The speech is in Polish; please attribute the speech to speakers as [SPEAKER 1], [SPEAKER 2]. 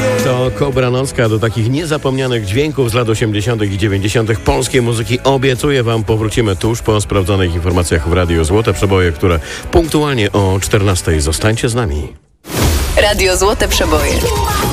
[SPEAKER 1] To Kobra Nocka. Do takich niezapomnianych dźwięków z lat 80. i 90. polskiej muzyki obiecuję wam, powrócimy tuż po sprawdzonych informacjach w Radiu Złote Przeboje, które punktualnie o 14:00. Zostańcie z nami.
[SPEAKER 2] Radio Złote Przeboje.